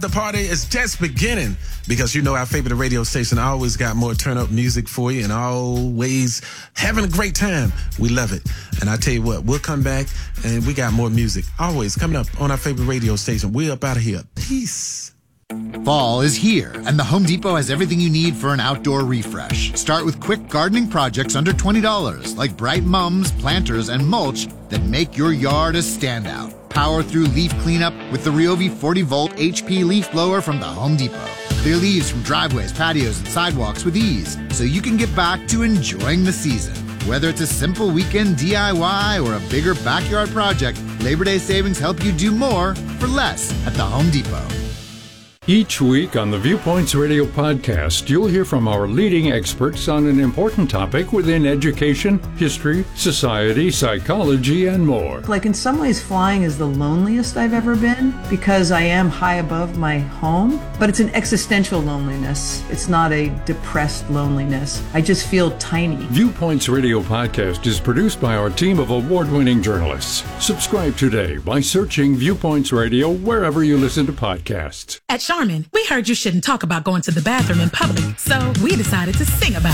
The party is just beginning because you know our favorite radio station always got more turn-up music for you and always having a great time. We love it. And I tell you what, we'll come back and we got more music always coming up on our favorite radio station. We're up out of here. Peace. Fall is here, and the Home Depot has everything you need for an outdoor refresh. Start with quick gardening projects under $20, like bright mums, planters, and mulch that make your yard a standout. Power through leaf cleanup with the Ryobi 40-volt HP leaf blower from the Home Depot. Clear leaves from driveways, patios, and sidewalks with ease, so you can get back to enjoying the season. Whether it's a simple weekend DIY or a bigger backyard project, Labor Day savings help you do more for less at the Home Depot. Each week on the Viewpoints Radio podcast, you'll hear from our leading experts on an important topic within education, history, society, psychology, and more. Like in some ways, flying is the loneliest I've ever been because I am high above my home, but it's an existential loneliness. It's not a depressed loneliness. I just feel tiny. Viewpoints Radio podcast is produced by our team of award-winning journalists. Subscribe today by searching Viewpoints Radio wherever you listen to podcasts. At Charmin, we heard you shouldn't talk about going to the bathroom in public, so we decided to sing about it.